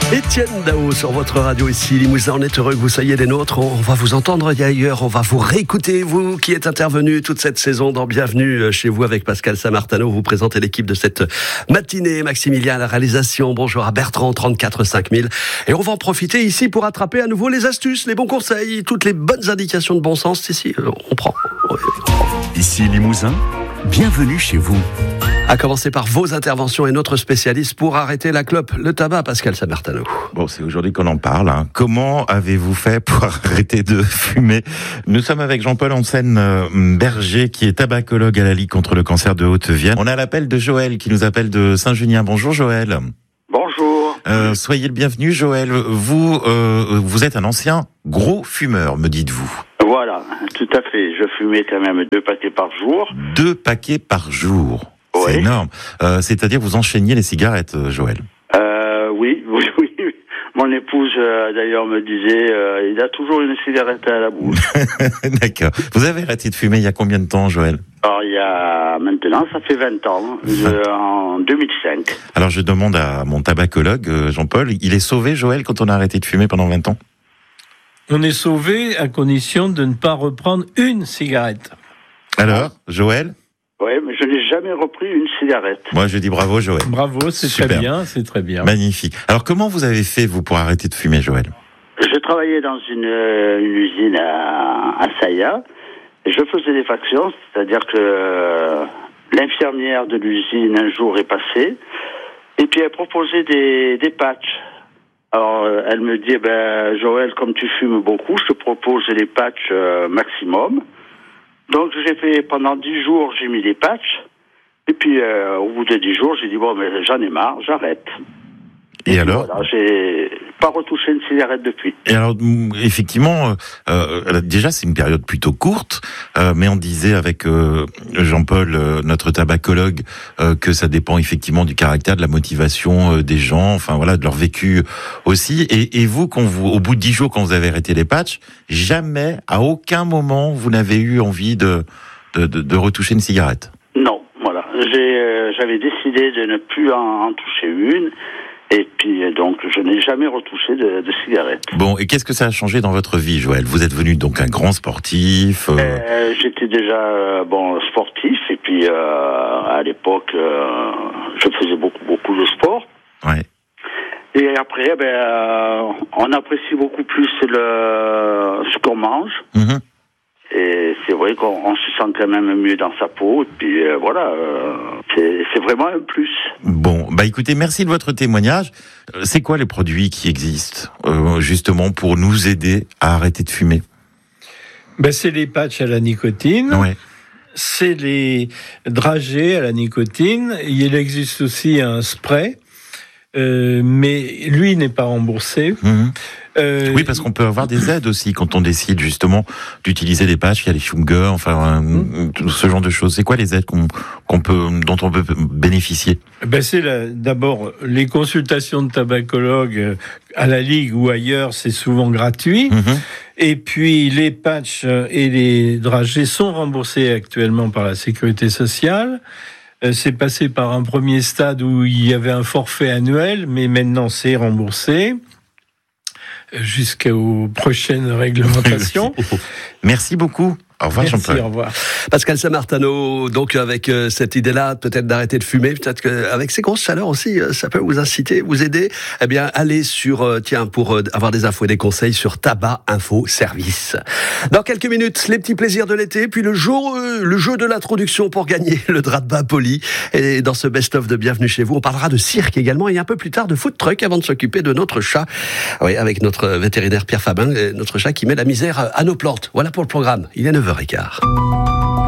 Étienne Dao sur votre radio ici, Limousin. On est heureux que vous soyez des nôtres. On va vous entendre ailleurs, on va vous réécouter. Vous qui êtes intervenu toute cette saison dans Bienvenue chez vous avec Pascal Samartano. Vous présentez l'équipe de cette matinée. Maximilien à la réalisation. Bonjour à Bertrand, 34 5000. Et on va en profiter ici pour attraper à nouveau les astuces, les bons conseils, toutes les bonnes indications de bon sens. Ici, on prend. Ici Limousin, bienvenue chez vous. À commencer par vos interventions et notre spécialiste pour arrêter la clope, le tabac, Pascal Samartano. Bon, c'est aujourd'hui qu'on en parle. Comment avez-vous fait pour arrêter de fumer ? Nous sommes avec Jean-Paul Hansen-Berger, qui est tabacologue à la Ligue contre le cancer de Haute-Vienne. On a l'appel de Joël, qui nous appelle de Saint-Junien. Bonjour Joël. Bonjour. Soyez le bienvenu Joël. Vous êtes un ancien gros fumeur, me dites-vous. Voilà, tout à fait. Je fumais quand même 2 paquets par jour. 2 paquets par jour. Oui. C'est énorme. C'est-à-dire vous enchaîniez les cigarettes, Joël. Oui. Mon épouse, d'ailleurs, me disait, il a toujours une cigarette à la bouche. D'accord. Vous avez arrêté de fumer il y a combien de temps, Joël ? Alors, maintenant, ça fait 20 ans, en 2005. Alors, je demande à mon tabacologue, Jean-Paul, il est sauvé, Joël, quand on a arrêté de fumer pendant 20 ans ? On est sauvé à condition de ne pas reprendre une cigarette. Alors, Joël ? Oui, mais je n'ai jamais repris une cigarette. Moi, je dis bravo, Joël. Bravo, c'est Super. très bien, c'est très bien. Magnifique. Alors, comment vous avez fait, vous, pour arrêter de fumer, Joël ? Je travaillais dans une usine à Saya, et je faisais des factions, c'est-à-dire que l'infirmière de l'usine, un jour, est passée, et puis elle proposait des patchs. Alors, elle me dit, Joël, comme tu fumes beaucoup, je te propose les patchs maximum. Donc, j'ai fait, pendant 10 jours, j'ai mis des patchs. Et puis, au bout de 10 jours, j'ai dit, mais j'en ai marre, j'arrête. Et alors ? Voilà, j'ai pas retouché une cigarette depuis. Et alors, effectivement, déjà, c'est une période plutôt courte, mais on disait avec Jean-Paul, notre tabacologue, que ça dépend effectivement du caractère, de la motivation des gens, enfin voilà, de leur vécu aussi. Et vous, au bout de 10 jours, quand vous avez arrêté les patchs, jamais, à aucun moment, vous n'avez eu envie de retoucher une cigarette ? Non, voilà. J'avais décidé de ne plus en toucher une. Et puis, donc, je n'ai jamais retouché de cigarette. Bon, et qu'est-ce que ça a changé dans votre vie, Joël ? Vous êtes devenu donc un grand sportif. J'étais déjà sportif, et puis à l'époque, je faisais beaucoup de sport. Ouais. Et après, on apprécie beaucoup plus ce qu'on mange. Mm-hmm. Et c'est vrai qu'on se sent quand même mieux dans sa peau. Et puis voilà, c'est vraiment un plus. Bon, écoutez, merci de votre témoignage. C'est quoi les produits qui existent justement pour nous aider à arrêter de fumer ? C'est les patchs à la nicotine. Ouais. C'est les dragées à la nicotine. Il existe aussi un spray, mais lui n'est pas remboursé. Mmh. Oui, parce qu'on peut avoir des aides aussi quand on décide justement d'utiliser des patchs. Il y a les chewing-gums, ce genre de choses. C'est quoi les aides dont on peut bénéficier ? C'est d'abord les consultations de tabacologues à la Ligue ou ailleurs, c'est souvent gratuit. Mmh. Et puis les patchs et les dragées sont remboursés actuellement par la Sécurité sociale. C'est passé par un premier stade où il y avait un forfait annuel, mais maintenant c'est remboursé jusqu'aux prochaines réglementations. Merci beaucoup. Au revoir, Jean-Paul. Au revoir. Pascal Samartano, donc avec cette idée-là, peut-être d'arrêter de fumer, peut-être qu'avec ces grosses chaleurs aussi, ça peut vous inciter, vous aider. Eh bien, allez sur, pour avoir des infos et des conseils sur Tabac Info Service. Dans quelques minutes, les petits plaisirs de l'été, puis le jeu de l'introduction pour gagner le drap de bain poli. Et dans ce best-of de Bienvenue chez vous, on parlera de cirque également et un peu plus tard de food truck avant de s'occuper de notre chat. Oui, avec notre vétérinaire Pierre Fabin, notre chat qui met la misère à nos plantes. Voilà pour le programme. Il est 9h15.